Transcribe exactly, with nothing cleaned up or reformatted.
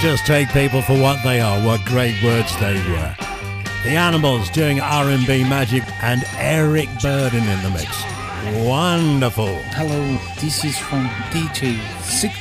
Just take people for what they are. What great words they were. The Animals doing R and B magic and Eric Burdon in the mix. Wonderful. Hello, this is from D J Sick